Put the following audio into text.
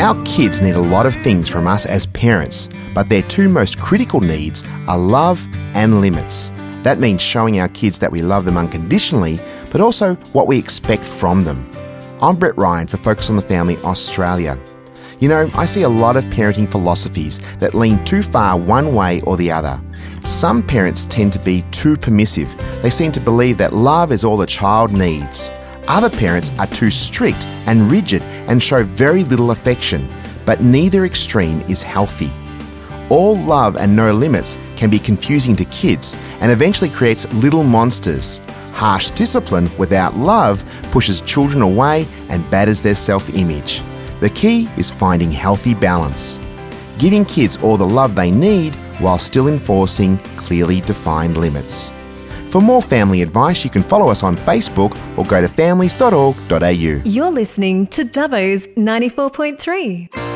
Our kids need a lot of things from us as parents, but their two most critical needs are love and limits. That means showing our kids that we love them unconditionally, but also what we expect from them. I'm Brett Ryan for Focus on the Family Australia. You know, I see a lot of parenting philosophies that lean too far one way or the other. Some parents tend to be too permissive. They seem to believe that love is all the child needs. Other parents are too strict and rigid and show very little affection, but neither extreme is healthy. All love and no limits can be confusing to kids and eventually creates little monsters. Harsh discipline without love pushes children away and batters their self-image. The key is finding healthy balance, giving kids all the love they need while still enforcing clearly defined limits. For more family advice, you can follow us on Facebook or go to families.org.au. You're listening to Dubbo's 94.3.